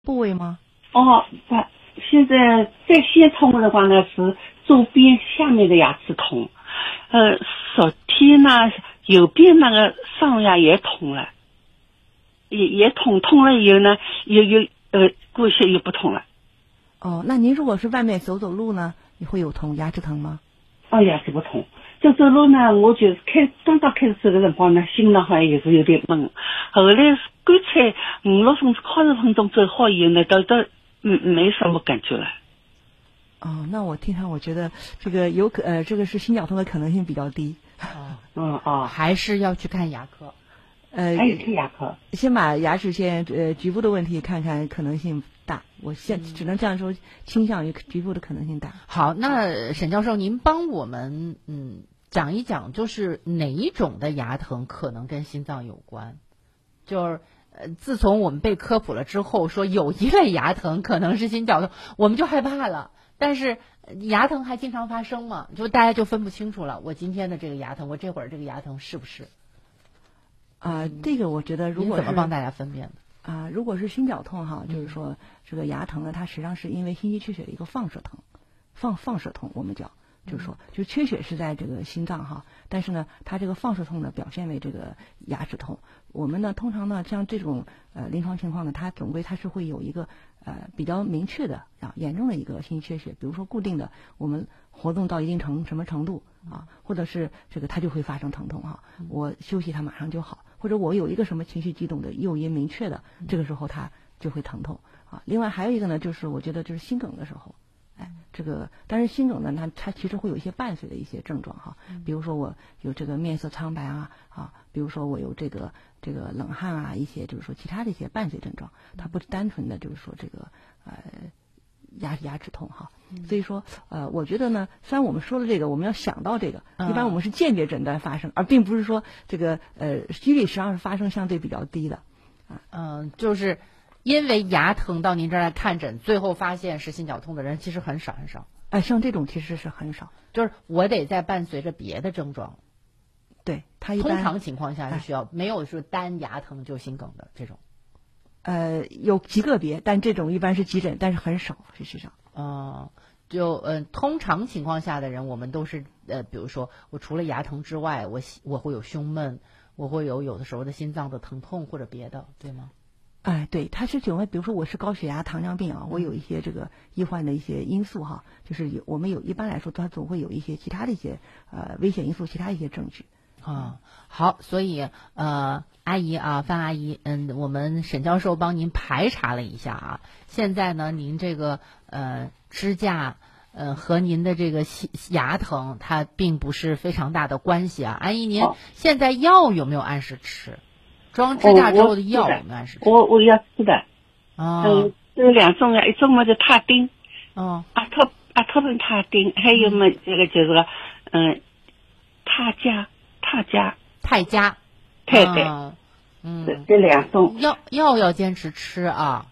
部位吗？ 哦，现在最先痛的话呢是左边下面的牙齿痛，昨天呢右边那个上牙也痛了，也痛了以后呢，过一些又不痛了。 哦，那您如果是外面走路呢，你会有牙齿疼吗？ 牙齿不痛。走路呢，我就是刚刚开始走的辰光呢，心脏好像也是有点闷，后来干脆5、6分钟、20分钟走好以后呢，都没什么感觉了。 哦，那我听上我觉得这个这个是心绞痛的可能性比较低。 还是要去看牙科。 还有看牙科， 先把牙齿局部的问题看看，可能性大。我只能这样说，倾向于局部的可能性大。 好，那沈教授，您帮我们讲一讲，就是哪一种的牙疼可能跟心脏有关？就是自从我们被科普了之后，说有一类牙疼可能是心绞痛，我们就害怕了。但是牙疼还经常发生嘛，就大家就分不清楚了。我今天的这个牙疼，我这会儿这个牙疼是不是？ 这个我觉得如果怎么帮大家分辨的？ 如果是心绞痛哈，就是说这个牙疼呢，它实际上是因为心肌缺血的一个放射疼，放射痛我们叫。就是说，就缺血是在这个心脏哈，但是呢，它这个放射痛呢表现为这个牙齿痛。我们呢通常呢像这种临床情况呢，它总归它是会有一个比较明确的严重的一个心肌缺血，比如说固定的我们活动到一定什么程度或者是这个它就会发生疼痛我休息它马上就好，或者我有一个什么情绪激动的诱因明确的，这个时候它就会疼痛另外还有一个呢，就是我觉得就是心梗的时候。这个，但是心梗呢，它其实会有一些伴随的一些症状比如说我有这个面色苍白比如说我有这个冷汗一些就是说其他的一些伴随症状，它不单纯的就是说这个牙齿痛所以说我觉得呢，虽然我们说的这个我们要想到这个，一般我们是间接诊断发生，而并不是说这个几率实际上是发生相对比较低的就是因为牙疼到您这儿来看诊，最后发现是心绞痛的人其实很少很少。 像这种其实是很少， 就是我得再伴随着别的症状。 对，他一般通常情况下是需要没有说单牙疼就心梗的这种。 有极个别，但这种一般是急诊，但是很少，事实上。 通常情况下的人，我们都是比如说我除了牙疼之外，我会有胸闷，我会有的时候的心脏的疼痛或者别的，对吗？ 对，它是因为比如说我是高血压、糖尿病我有一些这个医患的一些因素就是我们一般来说它总会有一些其他的一些危险因素，其他一些证据好，所以阿姨范阿姨我们沈教授帮您排查了一下现在呢您这个支架和您的这个牙疼它并不是非常大的关系阿姨您现在药有没有按时吃？装支架之后的药我们按时吃。 我要吃的。这2种药，一种嘛就他汀，阿托品他汀，还有嘛这个就是个泰加，对，这2种药要坚持吃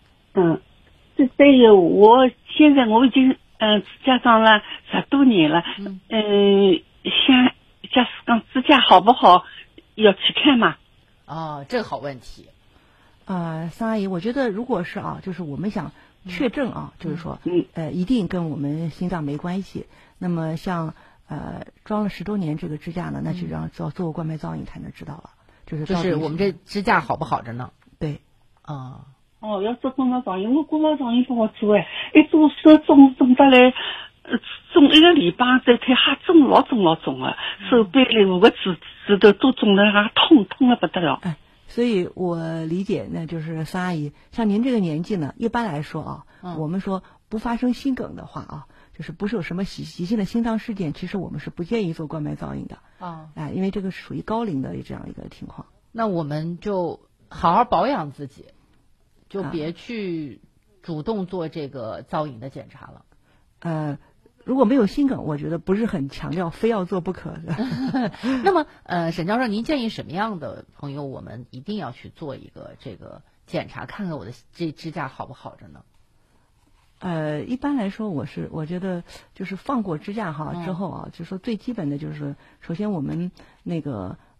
这个我现在我已经加上了10多年了，像假使讲支架好不好要去看嘛。 这个好问题。 桑阿姨，我觉得如果是就是我们想确证就是说一定跟我们心脏没关系。那么像装了10多年这个支架呢，那就让做过冠脉造影才能知道了，就是我们这支架好不好着呢？ 对要做冠脉造影，我冠脉造影不好做一做手肿得来肿1个礼拜，再腿还肿老肿的，手臂里5个指头都肿得还痛得不得了。 所以我理解呢，就是桑阿姨，像您这个年纪呢，一般来说我们说不发生心梗的话就是不是有什么急性的心脏事件，其实我们是不建议做冠脉造影的因为这个是属于高龄的这样一个情况。 那我们就好好保养自己，就别去主动做这个造影的检查了。 如果没有心梗，我觉得不是很强调非要做不可的。 那么沈教授，您建议什么样的朋友我们一定要去做一个这个检查，看看我的这支架好不好着呢？ 一般来说我觉得就是放过支架之后就说最基本的就是首先我们那个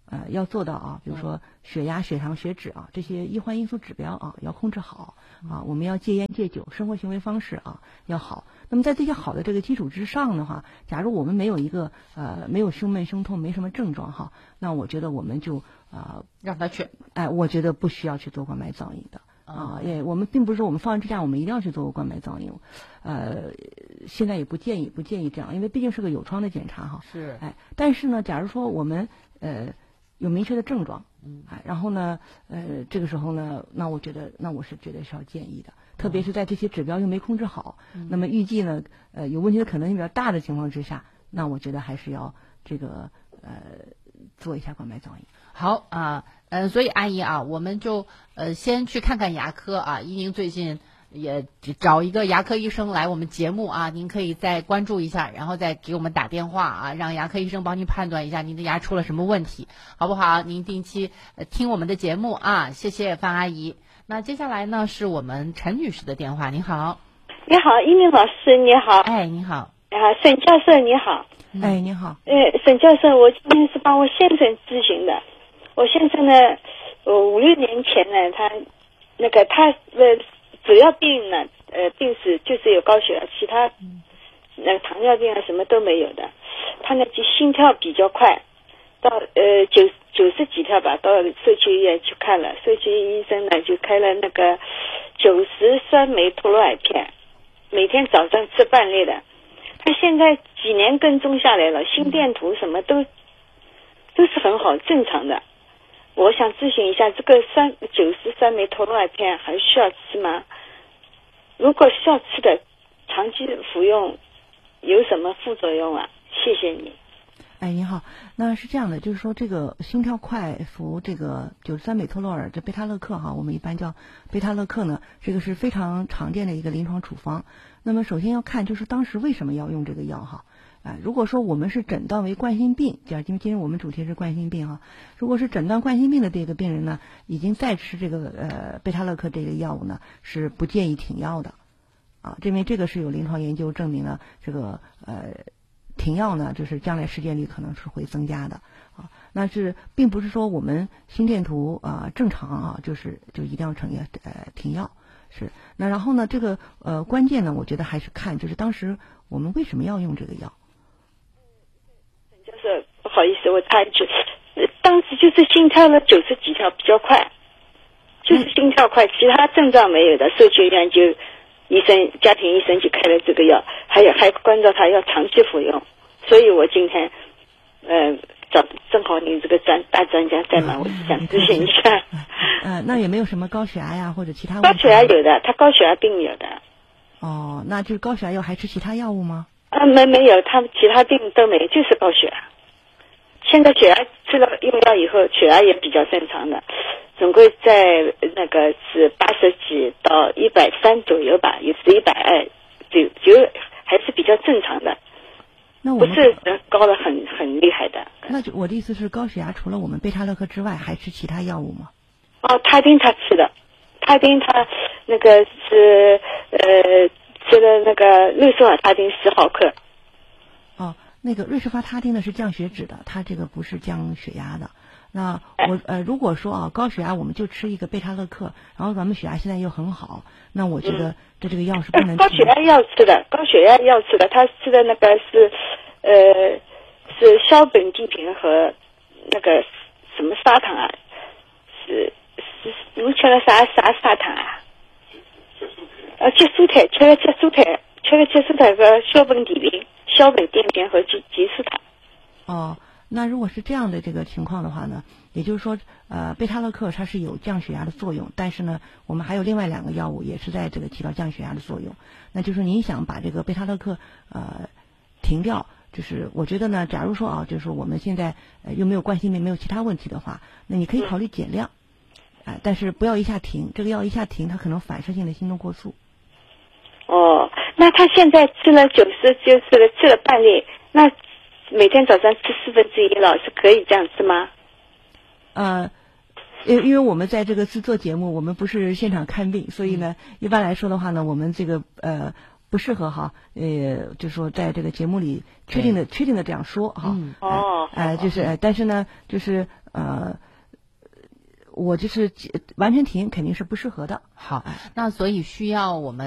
要做到啊，比如说血压、血糖、血脂啊这些易患因素指标啊要控制好啊，我们要戒烟戒酒，生活行为方式啊要好。那么在这些好的这个基础之上的话，假如我们没有一个没有胸闷胸痛，没什么症状哈，那我觉得我们就让他去， 我觉得不需要去做冠脉造影的。我们并不是说我们放完支架我们一定要去做冠脉造影，现在也不建议这样，因为毕竟是个有窗的检查哈。 是， 但是呢，假如说我们有明确的症状，然后呢，这个时候呢，那我是觉得是要建议的，特别是在这些指标又没控制好，那么预计呢，有问题的可能性比较大的情况之下，那我觉得还是要这个做一下冠脉造影。 好啊，所以阿姨啊，我们就先去看看牙科啊。依宁最近也找一个牙科医生来我们节目啊，您可以再关注一下，然后再给我们打电话啊，让牙科医生帮您判断一下您的牙出了什么问题，好不好？您定期听我们的节目啊，谢谢范阿姨。那接下来呢是我们陈女士的电话，您好。 你好，依宁老师，你好。 你好。 沈教授，你好。 你好。 沈教授，我今天是帮我先生咨询的。我先生呢，5、6年前呢，他主要病呢，病史就是有高血压，其他糖尿病啊什么都没有的。他呢就心跳比较快，到90几跳吧，到社区医院去看了，社区医生呢就开了那个90酸梅托罗尔片，每天早上吃半粒的。他现在几年跟踪下来了，心电图什么都是很好，正常的。我想咨询一下，这个90酸梅托罗尔片还需要吃吗？如果需要吃的，长期服用有什么副作用啊？谢谢你。 您好，那是这样的，就是说这个心跳快服这个93酸美托洛尔这贝塔勒克哈，我们一般叫贝塔勒克呢，这个是非常常见的一个临床处方。那么首先要看就是当时为什么要用这个药哈。如果说我们是诊断为冠心病，因为今天我们主题是冠心病哈，如果是诊断冠心病的这个病人呢，已经在吃这个贝塔勒克这个药物呢，是不建议停药的因为这个是有临床研究证明了这个停药呢，就是将来实践率可能是会增加的那是并不是说我们心电图正常就一定要停药是。那然后呢，这个关键呢，我觉得还是看就是当时我们为什么要用这个药。 就是不好意思，我插一句，当时就是心跳了90几跳，比较快，就是心跳快，其他症状没有的，社区医院就家庭医生就开了这个药，还关照他要长期服用，所以我今天正好您这个大专家在嘛，我想咨询一下。 那也没有什么高血压呀或者其他问题？ 高血压有的，他高血压病有的。 那就是高血压药还吃其他药物吗？ 没有，他其他病都没有，就是高血压。现在血压吃了用药以后，血压也比较正常的，总归在那个是80几到130左右吧，也是120，就还是比较正常的。 那我们不是高的很厉害的。 那就我的意思是，高血压除了我们贝塔勒克之外，还吃其他药物吗？ 他汀他吃的，他汀他那个是吃了那个氯索尔他汀10毫克。 那个瑞士发他汀的是降血脂的，它这个不是降血压的。那如果说高血压我们就吃一个贝塔勒克，然后咱们血压现在又很好，那我觉得这个药是不能吃的。 高血压要吃的，他吃的那个是硝苯地平和那个什么砂糖啊，侬吃了啥砂糖啊？吃蔬菜，吃了蔬菜和硝苯地平、硝苯地平和吉司塔。 那如果是这样的这个情况的话呢，也就是说贝塔勒克它是有降血压的作用，但是呢我们还有另外2个药物也是在这个起到降血压的作用。那就是您想把这个贝塔勒克停掉，就是我觉得呢，假如说就是说我们现在又没有冠心病，没有其他问题的话，那你可以考虑减量但是不要一下停，这个药一下停它可能反射性的心动过速。 那他现在吃了90，就是吃了半粒，那每天早上吃1/4了，是可以这样吃吗？ 因为我们在这个制作节目，我们不是现场看病，所以呢，一般来说的话呢，我们这个不适合哈，就说在这个节目里确定的这样说哈。就是但是呢，就是我就是完全停肯定是不适合的。 好，那所以需要我们